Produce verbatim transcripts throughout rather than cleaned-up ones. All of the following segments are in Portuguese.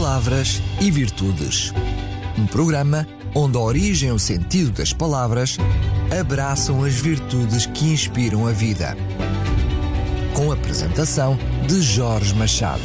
Palavras e Virtudes. Um programa onde a origem e o sentido das palavras abraçam as virtudes que inspiram a vida. Com a apresentação de Jorge Machado.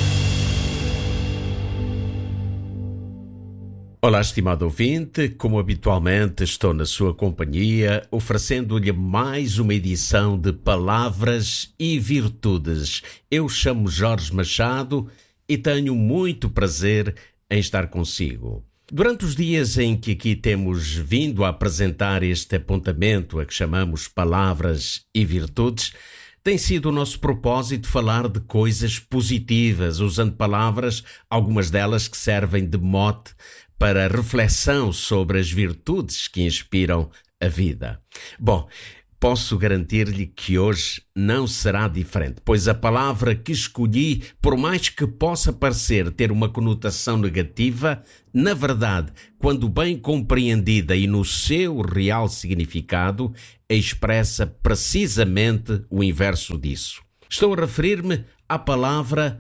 Olá, estimado ouvinte, como habitualmente estou na sua companhia, oferecendo-lhe mais uma edição de Palavras e Virtudes. Eu chamo Jorge Machado e tenho muito prazer em estar consigo. Durante os dias em que aqui temos vindo a apresentar este apontamento a que chamamos Palavras e Virtudes, tem sido o nosso propósito falar de coisas positivas, usando palavras, algumas delas que servem de mote para reflexão sobre as virtudes que inspiram a vida. Bom, posso garantir-lhe que hoje não será diferente, pois a palavra que escolhi, por mais que possa parecer ter uma conotação negativa, na verdade, quando bem compreendida e no seu real significado, expressa precisamente o inverso disso. Estou a referir-me à palavra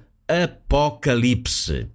Apocalipse.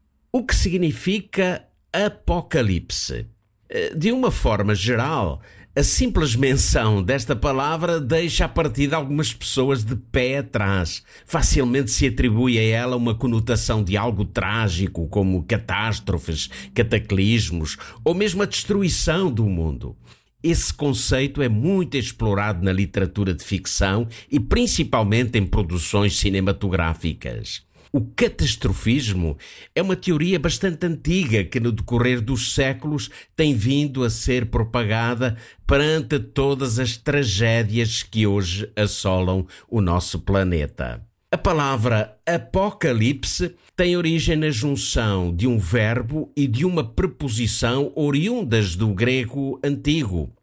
O que significa Apocalipse? De uma forma geral, a simples menção desta palavra deixa a partida algumas pessoas de pé atrás. Facilmente se atribui a ela uma conotação de algo trágico, como catástrofes, cataclismos ou mesmo a destruição do mundo. Esse conceito é muito explorado na literatura de ficção e principalmente em produções cinematográficas. O catastrofismo é uma teoria bastante antiga que, no decorrer dos séculos, tem vindo a ser propagada perante todas as tragédias que hoje assolam o nosso planeta. A palavra apocalipse tem origem na junção de um verbo e de uma preposição oriundas do grego antigo.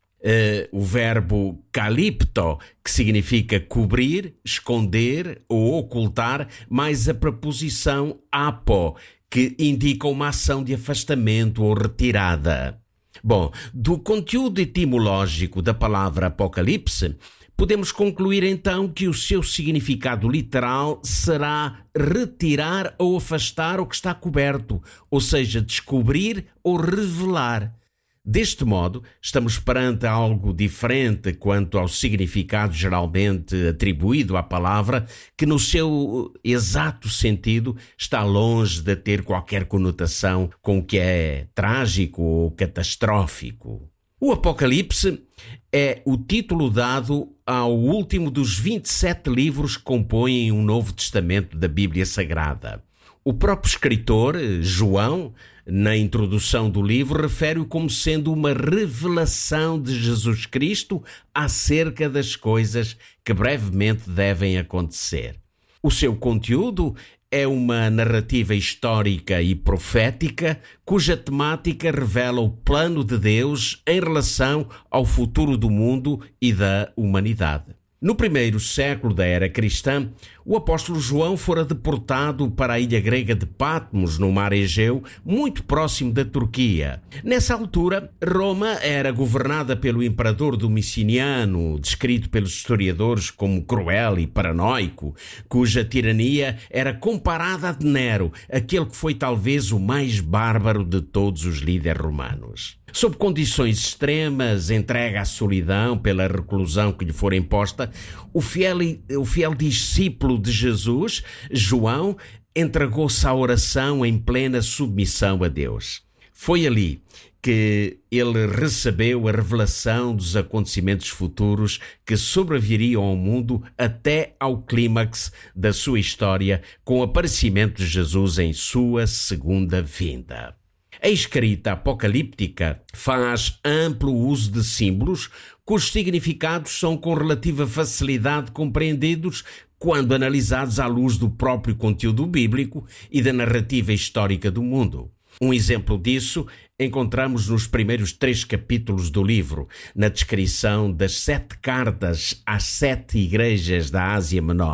Uh, o verbo kalipto, que significa cobrir, esconder ou ocultar, mais a preposição apo, que indica uma ação de afastamento ou retirada. Bom, do conteúdo etimológico da palavra apocalipse, podemos concluir então que o seu significado literal será retirar ou afastar o que está coberto, ou seja, descobrir ou revelar. Deste modo, estamos perante algo diferente quanto ao significado geralmente atribuído à palavra, que no seu exato sentido está longe de ter qualquer conotação com o que é trágico ou catastrófico. O Apocalipse é o título dado ao último dos vinte e sete livros que compõem o Novo Testamento da Bíblia Sagrada. O próprio escritor, João, na introdução do livro, refere-o como sendo uma revelação de Jesus Cristo acerca das coisas que brevemente devem acontecer. O seu conteúdo é uma narrativa histórica e profética cuja temática revela o plano de Deus em relação ao futuro do mundo e da humanidade. No primeiro século da era cristã, o apóstolo João fora deportado para a ilha grega de Patmos, no mar Egeu, muito próximo da Turquia. Nessa altura, Roma era governada pelo imperador Domiciano, descrito pelos historiadores como cruel e paranoico, cuja tirania era comparada à de Nero, aquele que foi talvez o mais bárbaro de todos os líderes romanos. Sob condições extremas, entregue à solidão pela reclusão que lhe fora imposta, o fiel, o fiel discípulo de Jesus, João, entregou-se à oração em plena submissão a Deus. Foi ali que ele recebeu a revelação dos acontecimentos futuros que sobreviriam ao mundo até ao clímax da sua história, com o aparecimento de Jesus em sua segunda vinda. A escrita apocalíptica faz amplo uso de símbolos cujos significados são com relativa facilidade compreendidos quando analisados à luz do próprio conteúdo bíblico e da narrativa histórica do mundo. Um exemplo disso encontramos nos primeiros três capítulos do livro, na descrição das sete cartas às sete igrejas da Ásia Menor.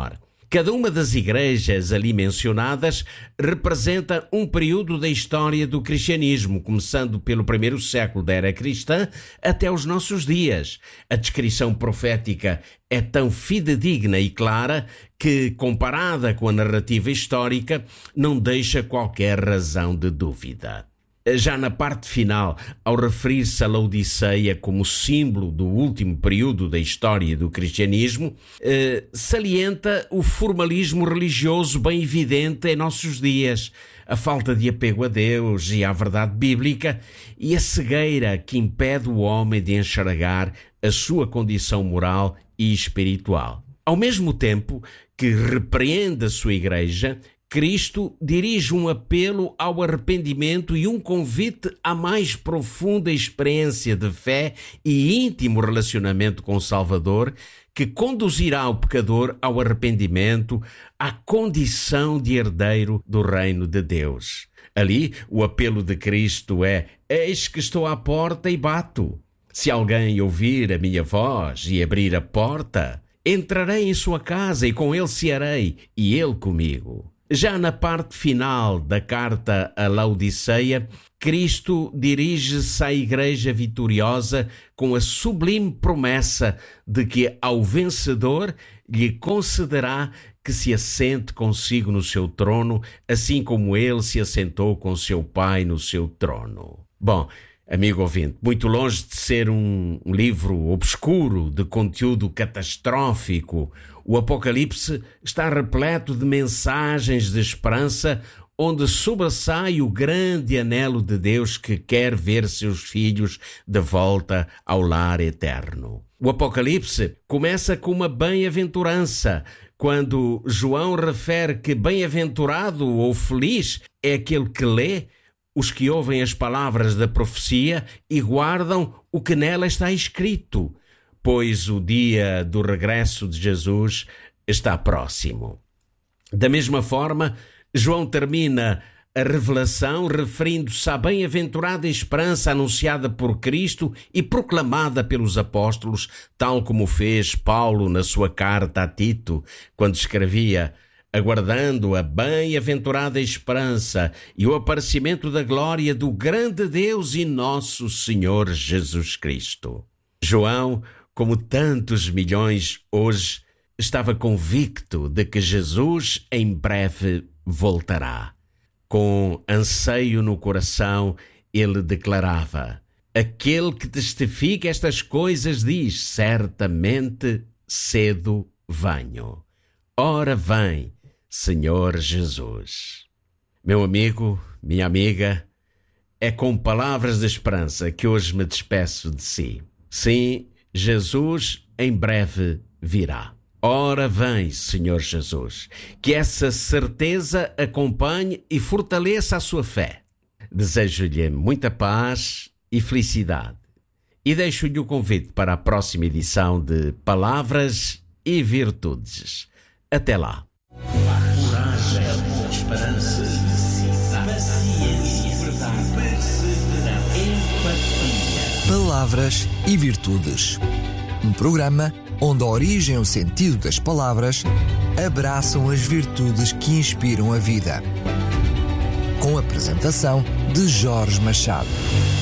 Cada uma das igrejas ali mencionadas representa um período da história do cristianismo, começando pelo primeiro século da era cristã até os nossos dias. A descrição profética é tão fidedigna e clara que, comparada com a narrativa histórica, não deixa qualquer razão de dúvida. Já na parte final, ao referir-se a Laodiceia como símbolo do último período da história do cristianismo, eh, salienta o formalismo religioso bem evidente em nossos dias, a falta de apego a Deus e à verdade bíblica e a cegueira que impede o homem de enxergar a sua condição moral e espiritual. Ao mesmo tempo que repreende a sua igreja, Cristo dirige um apelo ao arrependimento e um convite à mais profunda experiência de fé e íntimo relacionamento com o Salvador, que conduzirá o pecador ao arrependimento, à condição de herdeiro do reino de Deus. Ali, o apelo de Cristo é: eis que estou à porta e bato. Se alguém ouvir a minha voz e abrir a porta, entrarei em sua casa e com ele cearei, e ele comigo. Já na parte final da carta a Laodiceia, Cristo dirige-se à igreja vitoriosa com a sublime promessa de que ao vencedor lhe concederá que se assente consigo no seu trono, assim como ele se assentou com seu Pai no seu trono. Bom, amigo ouvinte, muito longe de ser um livro obscuro de conteúdo catastrófico, o Apocalipse está repleto de mensagens de esperança, onde sobressai o grande anelo de Deus que quer ver seus filhos de volta ao lar eterno. O Apocalipse começa com uma bem-aventurança, quando João refere que bem-aventurado ou feliz é aquele que lê, os que ouvem as palavras da profecia e guardam o que nela está escrito, pois o dia do regresso de Jesus está próximo. Da mesma forma, João termina a revelação referindo-se à bem-aventurada esperança anunciada por Cristo e proclamada pelos apóstolos, tal como fez Paulo na sua carta a Tito, quando escrevia: aguardando a bem-aventurada esperança e o aparecimento da glória do grande Deus e nosso Senhor Jesus Cristo. João, como tantos milhões hoje, estava convicto de que Jesus em breve voltará. Com anseio no coração, ele declarava: aquele que testifica estas coisas diz, certamente cedo venho. Ora vem, Senhor Jesus. Meu amigo, minha amiga, é com palavras de esperança que hoje me despeço de si. Sim, Jesus em breve virá. Ora vem, Senhor Jesus. Que essa certeza acompanhe e fortaleça a sua fé. Desejo-lhe muita paz e felicidade. E deixo-lhe o convite para a próxima edição de Palavras e Virtudes. Até lá. Coragem, esperança, paciência, perseverança, empatia. Palavras e Virtudes. Um programa onde a origem e o sentido das palavras abraçam as virtudes que inspiram a vida. Com a apresentação de Jorge Machado.